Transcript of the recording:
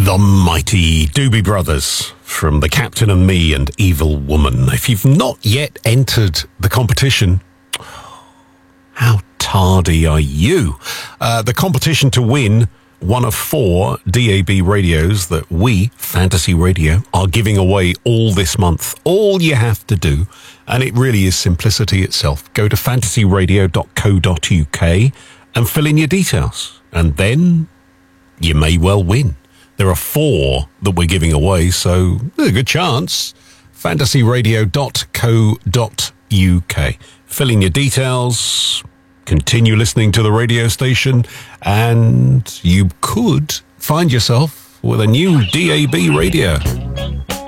The mighty Doobie Brothers from The Captain and Me and Evil Woman. If you've not yet entered the competition, how tardy are you? The competition to win one of 4 DAB radios that we, Fantasy Radio, are giving away all this month. All you have to do, and it really is simplicity itself, go to fantasyradio.co.uk and fill in your details. And then you may well win. There are 4 that we're giving away, so there's a good chance. fantasyradio.co.uk. Fill in your details, continue listening to the radio station, and you could find yourself with a new DAB radio.